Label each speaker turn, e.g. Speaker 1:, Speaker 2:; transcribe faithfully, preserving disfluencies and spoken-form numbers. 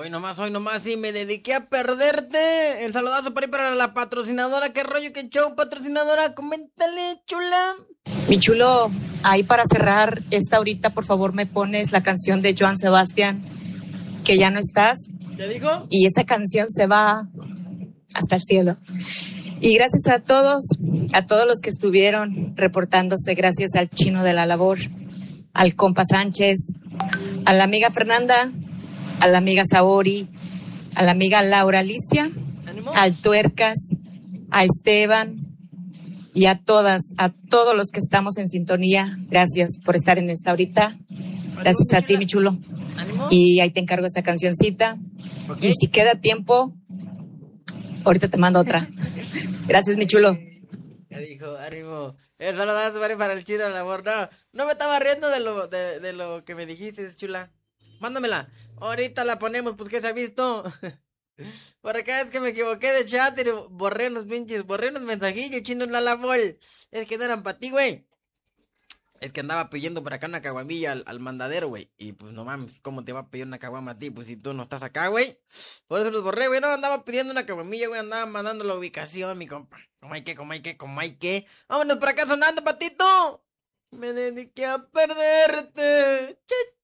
Speaker 1: Hoy nomás, hoy nomás, sí, me dediqué a perderte. El saludazo para ir para la patrocinadora. ¿Qué rollo, qué show, patrocinadora? Coméntale, chula.
Speaker 2: Mi chulo, ahí para cerrar esta ahorita, por favor, me pones la canción de Joan Sebastián, que ya no estás.
Speaker 1: ¿Ya dijo?
Speaker 2: Y esa canción se va hasta el cielo. Y gracias a todos, a todos los que estuvieron reportándose, gracias al Chino de la Labor, al compa Sánchez, a la amiga Fernanda, a la amiga Sabori, a la amiga Laura Alicia,
Speaker 1: ¿Ánimo?
Speaker 2: al Tuercas, a Esteban y a todas, a todos los que estamos en sintonía. Gracias por estar en esta ahorita. Gracias a ti, mi chulo.
Speaker 1: ¿Ánimo?
Speaker 2: Y ahí te encargo esa cancioncita.
Speaker 1: Ok.
Speaker 2: Y si queda tiempo, ahorita te mando otra. Gracias, mi chulo.
Speaker 1: Ya dijo, ánimo. El saludazo para ir para el Chino de la Labor. No, no me estaba riendo de lo, de, de lo que me dijiste, chula. Mándamela. Ahorita la ponemos, pues que se ha visto. Por acá es que me equivoqué de chat y borré unos pinches, borré unos mensajillos, Chino de la Labor. Es que no eran para ti, güey. Es que andaba pidiendo por acá una caguamilla al, al mandadero, güey. Y pues no mames, ¿cómo te va a pedir una caguama a ti? Pues si tú no estás acá, güey. Por eso los borré, güey. No, andaba pidiendo una caguamilla, güey. Andaba mandando la ubicación, mi compa. Como hay que, como hay que, como hay que. Vámonos por acá sonando, patito. Me dediqué a perderte. Che,